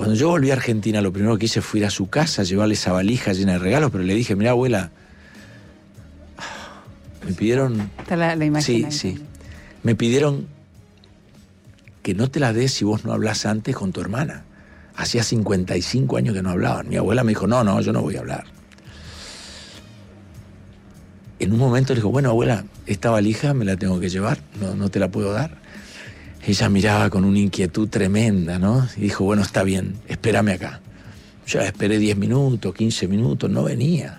Cuando yo volví a Argentina, lo primero que hice fue ir a su casa, llevarle esa valija llena de regalos, pero le dije, mirá, abuela, me pidieron... Está la imagen. Sí. Me pidieron que no te la des si vos no hablas antes con tu hermana. Hacía 55 años que no hablaban. Mi abuela me dijo, no, yo no voy a hablar. En un momento le dijo, bueno, abuela, esta valija me la tengo que llevar, no te la puedo dar. Ella miraba con una inquietud tremenda, ¿no? Y dijo, bueno, está bien, espérame acá. Yo la esperé 10 minutos, 15 minutos, no venía.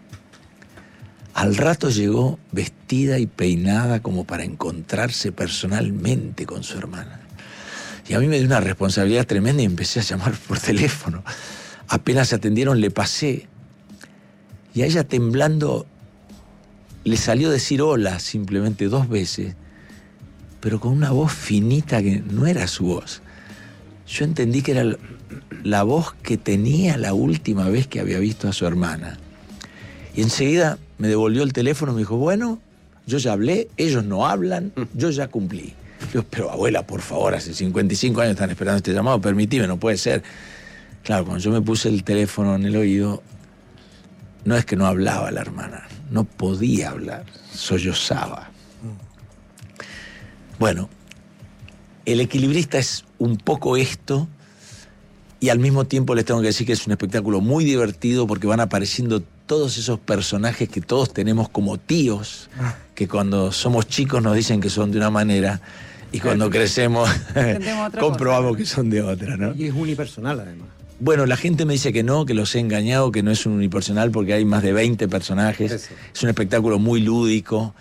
Al rato llegó vestida y peinada como para encontrarse personalmente con su hermana. Y a mí me dio una responsabilidad tremenda y empecé a llamar por teléfono. Apenas se atendieron, le pasé. Y a ella temblando le salió decir hola simplemente 2 veces, pero con una voz finita que no era su voz. Yo entendí que era la voz que tenía la última vez que había visto a su hermana. Y enseguida me devolvió el teléfono y me dijo, bueno, yo ya hablé, ellos no hablan, yo ya cumplí. Yo, pero abuela, por favor, hace 55 años están esperando este llamado, permitime, no puede ser. Claro, cuando yo me puse el teléfono en el oído, no es que no hablaba la hermana, no podía hablar, sollozaba. Bueno, El Equilibrista es un poco esto, y al mismo tiempo les tengo que decir que es un espectáculo muy divertido porque van apareciendo todos esos personajes que todos tenemos como tíos, que cuando somos chicos nos dicen que son de una manera y cuando crecemos comprobamos que son de otra, ¿no? Y es unipersonal además. Bueno, la gente me dice que no, que los he engañado, que no es un unipersonal porque hay más de 20 personajes. Eso. Es un espectáculo muy lúdico,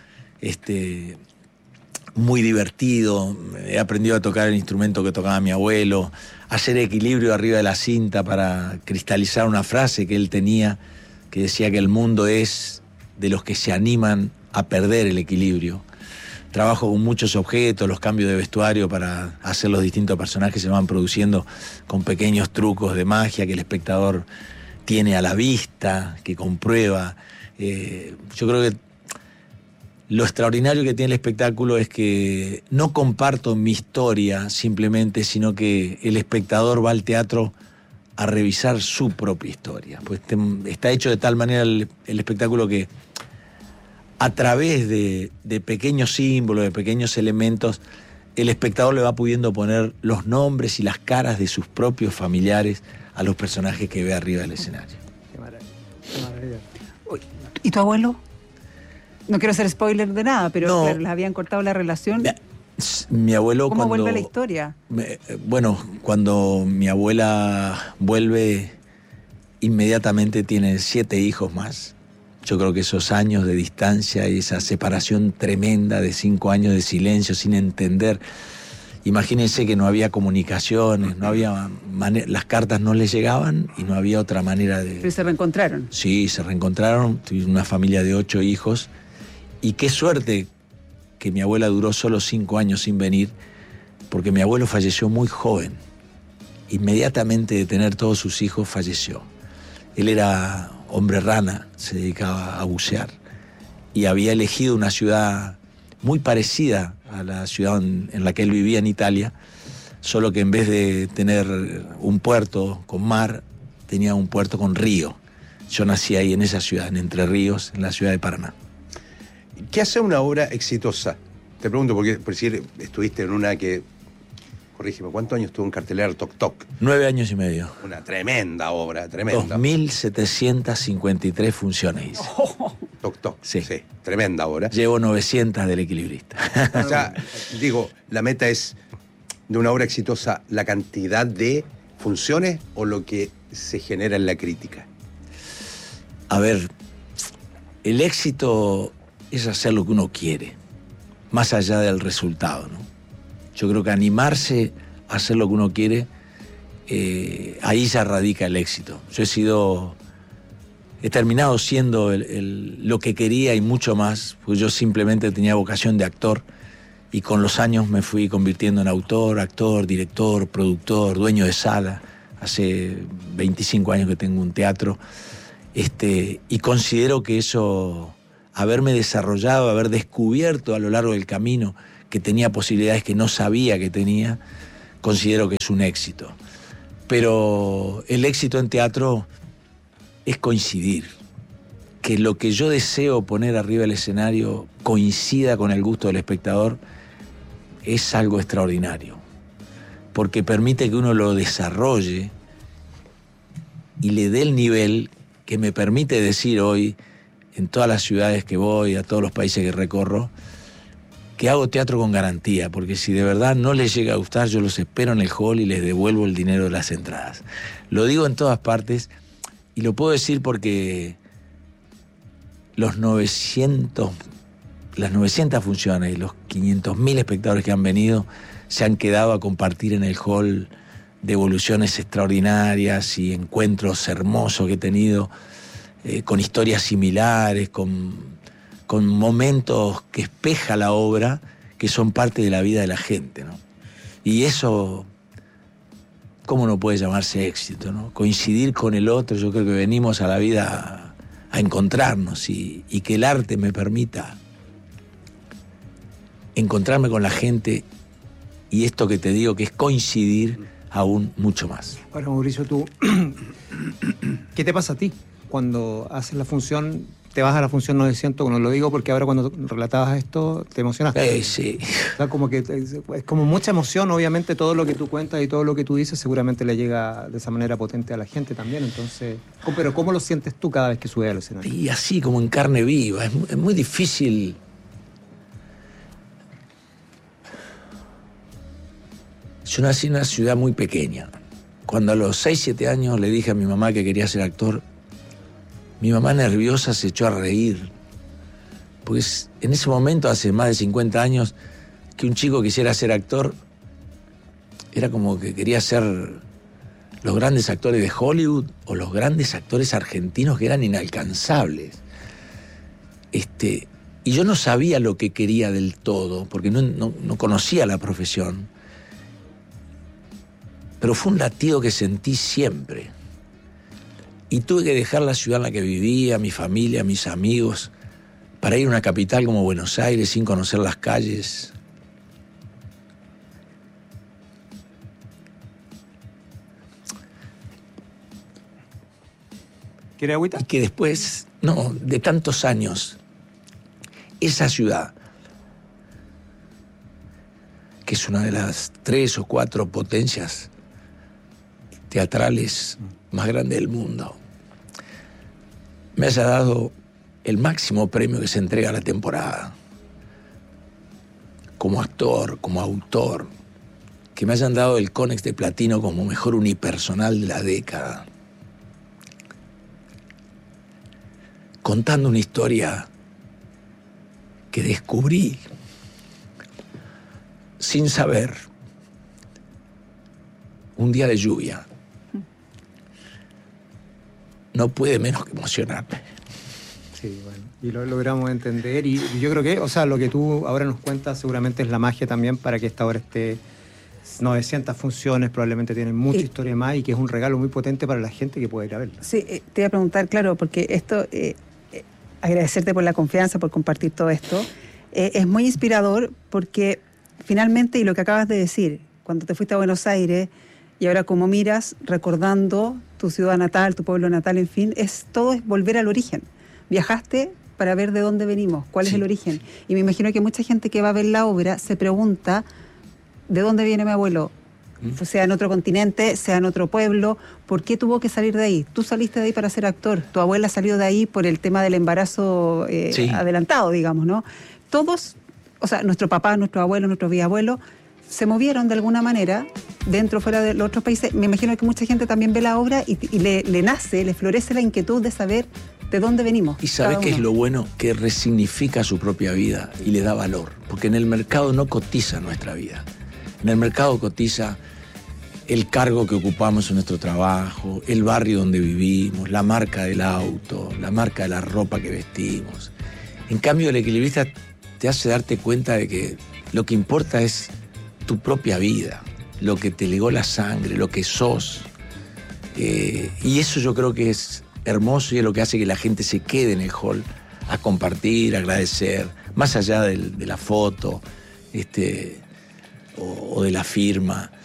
muy divertido. He aprendido a tocar el instrumento que tocaba mi abuelo, a hacer equilibrio arriba de la cinta para cristalizar una frase que él tenía, que decía que el mundo es de los que se animan a perder el equilibrio. Trabajo con muchos objetos, los cambios de vestuario para hacer los distintos personajes se van produciendo con pequeños trucos de magia que el espectador tiene a la vista, que comprueba. Yo creo que lo extraordinario que tiene el espectáculo es que no comparto mi historia simplemente, sino que el espectador va al teatro a revisar su propia historia. Pues está hecho de tal manera el espectáculo que a través de pequeños símbolos, de pequeños elementos, el espectador le va pudiendo poner los nombres y las caras de sus propios familiares a los personajes que ve arriba del escenario. Qué maravilla, qué maravilla. ¿Y tu abuelo? No quiero hacer spoiler de nada, pero no, claro, les habían cortado la relación. Mi abuelo, ¿cómo vuelve la historia? Cuando mi abuela vuelve, inmediatamente tiene 7 hijos más. Yo creo que esos años de distancia y esa separación tremenda de 5 años de silencio sin entender. Imagínense que no había comunicaciones, no había las cartas no les llegaban y no había otra manera de... ¿Pero se reencontraron? Sí, se reencontraron, tuvieron una familia de 8 hijos y qué suerte que mi abuela duró solo 5 años sin venir, porque mi abuelo falleció muy joven. Inmediatamente de tener todos sus hijos falleció. Él era hombre rana, se dedicaba a bucear y había elegido una ciudad muy parecida a la ciudad en la que él vivía en Italia, solo que en vez de tener un puerto con mar, tenía un puerto con río. Yo nací ahí en esa ciudad, en Entre Ríos, en la ciudad de Paraná. ¿Qué hace una obra exitosa? Te pregunto porque, por decir, estuviste en una que, corrígeme, ¿cuántos años estuvo en cartelera Toc Toc? 9 años y medio. Una tremenda obra, tremenda. 2.753 funciones hice. Toc Toc, sí, tremenda obra. Llevo 900 del Equilibrista. O sea, digo, la meta es de una obra exitosa la cantidad de funciones o lo que se genera en la crítica. A ver, el éxito es hacer lo que uno quiere, más allá del resultado, ¿no? Yo creo que animarse a hacer lo que uno quiere, ahí ya radica el éxito. Yo he terminado siendo lo que quería y mucho más, porque yo simplemente tenía vocación de actor y con los años me fui convirtiendo en autor, actor, director, productor, dueño de sala. Hace 25 años que tengo un teatro, y considero que eso, haberme desarrollado, haber descubierto a lo largo del camino que tenía posibilidades que no sabía que tenía, considero que es un éxito. Pero el éxito en teatro es coincidir. Que lo que yo deseo poner arriba del escenario coincida con el gusto del espectador es algo extraordinario. Porque permite que uno lo desarrolle y le dé el nivel que me permite decir hoy, en todas las ciudades que voy, a todos los países que recorro, que hago teatro con garantía, porque si de verdad no les llega a gustar, yo los espero en el hall y les devuelvo el dinero de las entradas. Lo digo en todas partes y lo puedo decir porque las 900 funciones y los 500.000 espectadores que han venido se han quedado a compartir en el hall devoluciones extraordinarias y encuentros hermosos que he tenido con historias similares, con momentos que espeja la obra, que son parte de la vida de la gente, ¿no? Y eso, ¿cómo no puede llamarse éxito, ¿no? Coincidir con el otro, yo creo que venimos a la vida a encontrarnos y que el arte me permita encontrarme con la gente y esto que te digo que es coincidir aún mucho más. Ahora, Mauricio, tú, ¿qué te pasa a ti cuando haces la función? Te vas a la función 900, bueno, lo digo porque ahora cuando relatabas esto te emocionaste. Sí. O sea, como que es como mucha emoción, obviamente todo lo que tú cuentas y todo lo que tú dices seguramente le llega de esa manera potente a la gente también, entonces, pero ¿cómo lo sientes tú cada vez que subes al escenario? Y así como en carne viva, es muy difícil. Yo nací en una ciudad muy pequeña. Cuando a los 6, 7 años le dije a mi mamá que quería ser actor, mi mamá nerviosa se echó a reír. Porque en ese momento, hace más de 50 años, que un chico quisiera ser actor, era como que quería ser los grandes actores de Hollywood o los grandes actores argentinos que eran inalcanzables. Y yo no sabía lo que quería del todo, porque no conocía la profesión. Pero fue un latido que sentí siempre. Y tuve que dejar la ciudad en la que vivía, mi familia, mis amigos, para ir a una capital como Buenos Aires sin conocer las calles. ¿Quiere agüita? Y que después, de tantos años, esa ciudad, que es una de las 3 o 4 potencias teatrales más grandes del mundo, me haya dado el máximo premio que se entrega a la temporada, como actor, como autor, que me hayan dado el Konex de Platino como mejor unipersonal de la década, contando una historia que descubrí sin saber un día de lluvia. No puede menos que emocionarme. Sí, bueno, y lo logramos entender y yo creo que, o sea, lo que tú ahora nos cuentas seguramente es la magia también para que esta obra esté 900 funciones, probablemente tienen mucha historia más y que es un regalo muy potente para la gente que puede ir a verla. Sí, te iba a preguntar, claro, porque esto, agradecerte por la confianza, por compartir todo esto, es muy inspirador porque finalmente, y lo que acabas de decir, cuando te fuiste a Buenos Aires y ahora como miras, recordando tu ciudad natal, tu pueblo natal, en fin, todo es volver al origen. Viajaste para ver de dónde venimos, cuál es el origen. Y me imagino que mucha gente que va a ver la obra se pregunta, ¿de dónde viene mi abuelo? Sea en otro continente, sea en otro pueblo, ¿por qué tuvo que salir de ahí? Tú saliste de ahí para ser actor, tu abuela salió de ahí por el tema del embarazo adelantado, digamos, ¿no? Todos, o sea, nuestro papá, nuestro abuelo, nuestro bisabuelo, se movieron de alguna manera, dentro o fuera de los otros países. Me imagino que mucha gente también ve la obra y le nace, le florece la inquietud de saber de dónde venimos. ¿Y sabes qué es lo bueno? Que resignifica su propia vida y le da valor. Porque en el mercado no cotiza nuestra vida. En el mercado cotiza el cargo que ocupamos en nuestro trabajo, el barrio donde vivimos, la marca del auto, la marca de la ropa que vestimos. En cambio, el equilibrista te hace darte cuenta de que lo que importa es tu propia vida, lo que te legó la sangre, lo que sos. Y eso yo creo que es hermoso y es lo que hace que la gente se quede en el hall a compartir, a agradecer, más allá de la foto o de la firma.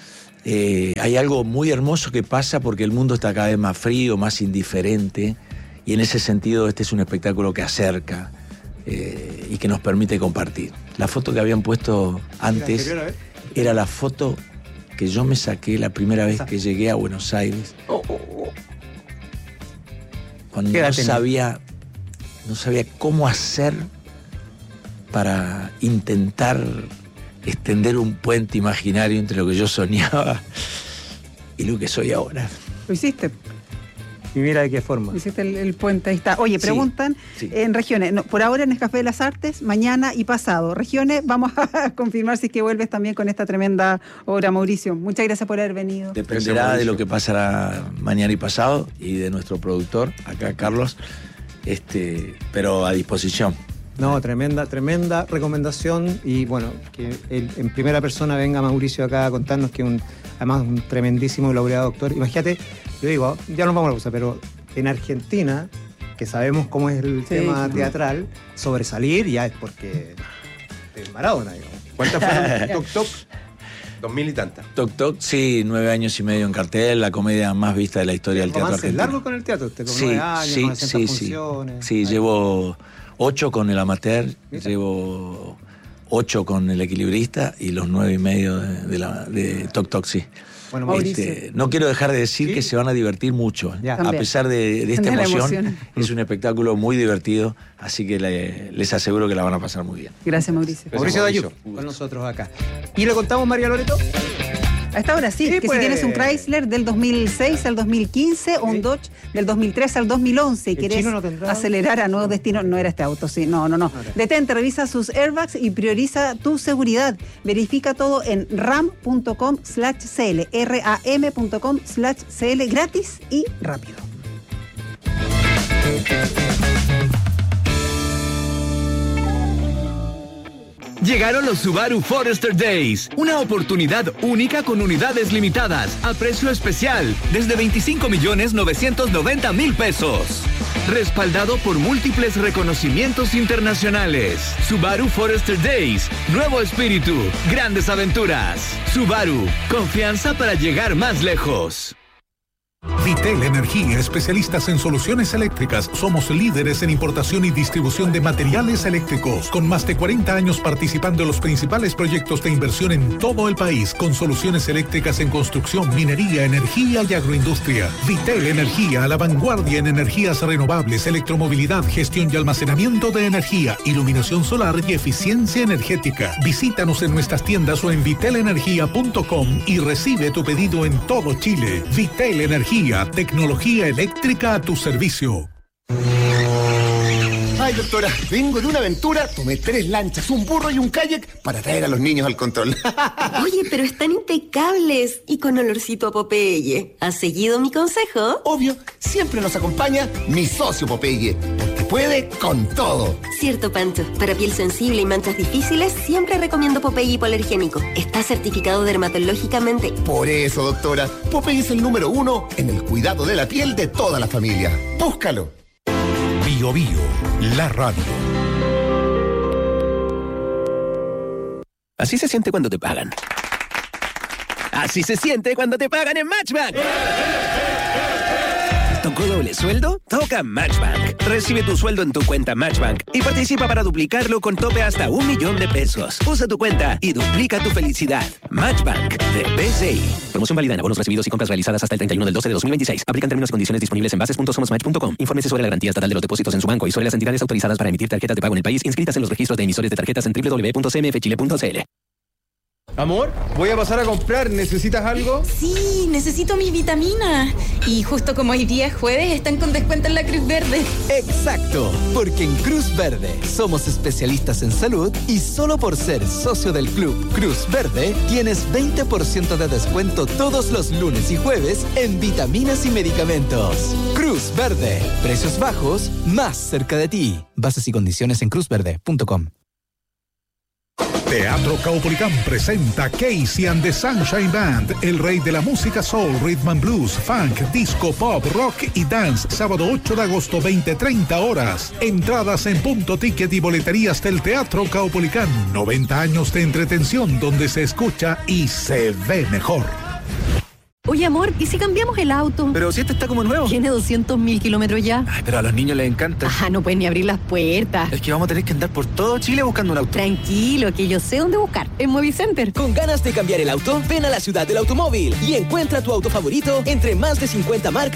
hay algo muy hermoso que pasa porque el mundo está cada vez más frío, más indiferente, y en ese sentido este es un espectáculo que acerca y que nos permite compartir. La foto que habían puesto antes era la foto que yo me saqué la primera vez que llegué a Buenos Aires. Cuando no sabía cómo hacer para intentar extender un puente imaginario entre lo que yo soñaba y lo que soy ahora. Lo hiciste. Y mira de qué forma. Hiciste el puente, ahí está. Oye, preguntan en regiones. No, por ahora en Nescafé de las Artes, mañana y pasado. Regiones, vamos a confirmar si es que vuelves también con esta tremenda obra, Mauricio. Muchas gracias por haber venido. Dependerá de lo que pasará mañana y pasado y de nuestro productor, acá Carlos, pero a disposición. No, tremenda recomendación, y bueno, que en primera persona venga Mauricio acá a contarnos que además un tremendísimo y laureado doctor. Imagínate, yo digo, ya nos vamos a la cosa, pero en Argentina, que sabemos cómo es el tema teatral, sobresalir ya es porque es Maradona, digamos. ¿Cuántas fueron? Toc Toc, 2000 y tantas. Toc Toc, sí, 9 años y medio en cartel, la comedia más vista de la historia del teatro argentino. ¿Es largo con el teatro? Usted con 9 años, con 900 funciones. Sí, llevo 8 con el amateur, llevo 8 con el equilibrista y los 9 y medio de Toc Toc, sí. Bueno, no quiero dejar de decir que se van a divertir mucho. A pesar de esta emoción, es un espectáculo muy divertido, así que les aseguro que la van a pasar muy bien. Gracias, Mauricio. Mauricio Dayú, con nosotros acá. ¿Y le contamos, María Loreto? A esta hora sí, que si tienes un Chrysler del 2006 al 2015 o un Dodge del 2003 al 2011 y querés acelerar a nuevos destinos, no era este auto, sí, no. Detente, revisa sus airbags y prioriza tu seguridad. Verifica todo en ram.com/cl, ram.com/cl, gratis y rápido. Llegaron los Subaru Forester Days, una oportunidad única con unidades limitadas, a precio especial, desde 25.990.000 pesos. Respaldado por múltiples reconocimientos internacionales. Subaru Forester Days, nuevo espíritu, grandes aventuras. Subaru, confianza para llegar más lejos. Vitel Energía, especialistas en soluciones eléctricas. Somos líderes en importación y distribución de materiales eléctricos, con más de 40 años participando en los principales proyectos de inversión en todo el país, con soluciones eléctricas en construcción, minería, energía y agroindustria. Vitel Energía, a la vanguardia en energías renovables, electromovilidad, gestión y almacenamiento de energía, iluminación solar y eficiencia energética. Visítanos en nuestras tiendas o en vitelenergia.com y recibe tu pedido en todo Chile. Vitel Energía, tecnología eléctrica a tu servicio. Ay, doctora, vengo de una aventura, tomé 3 lanchas, un burro y un kayak para traer a los niños al control. Oye, pero están impecables y con olorcito a Popeye. ¿Has seguido mi consejo? Obvio, siempre nos acompaña mi socio Popeye, porque puede con todo. Cierto, Pancho. Para piel sensible y manchas difíciles, siempre recomiendo Popeye hipoalergénico. Está certificado dermatológicamente. Por eso, doctora, Popeye es el número 1 en el cuidado de la piel de toda la familia. Búscalo. Bio Bio, la radio. Así se siente cuando te pagan. Así se siente cuando te pagan en Matchbank. ¿Tocó doble sueldo? Toca Matchbank. Recibe tu sueldo en tu cuenta Matchbank y participa para duplicarlo con tope hasta 1 millón de pesos. Usa tu cuenta y duplica tu felicidad. Matchbank de BCI. Promoción válida en abonos recibidos y compras realizadas hasta el 31/12/2026. Aplican términos y condiciones disponibles en bases.somosmatch.com. Infórmese sobre la garantía estatal de los depósitos en su banco y sobre las entidades autorizadas para emitir tarjetas de pago en el país inscritas en los registros de emisores de tarjetas en www.cmfchile.cl. Amor, voy a pasar a comprar. ¿Necesitas algo? Sí, necesito mis vitaminas. Y justo como hoy día es jueves, están con descuento en la Cruz Verde. Exacto, porque en Cruz Verde somos especialistas en salud y solo por ser socio del Club Cruz Verde tienes 20% de descuento todos los lunes y jueves en vitaminas y medicamentos. Cruz Verde, precios bajos, más cerca de ti. Bases y condiciones en cruzverde.com. Teatro Caupolicán presenta Casey and the Sunshine Band, el rey de la música soul, rhythm and blues, funk, disco, pop, rock y dance. Sábado 8 de agosto, 20:30 horas. Entradas en Punto Ticket y boleterías del Teatro Caupolicán. 90 años de entretención donde se escucha y se ve mejor. Oye, amor, ¿y si cambiamos el auto? Pero si este está como nuevo. Tiene 200.000 kilómetros ya. Ay, pero a los niños les encanta. No pueden ni abrir las puertas. Es que vamos a tener que andar por todo Chile buscando un auto. Tranquilo, que yo sé dónde buscar. En Movicenter. ¿Con ganas de cambiar el auto? Ven a la ciudad del automóvil y encuentra tu auto favorito entre más de 50 marcas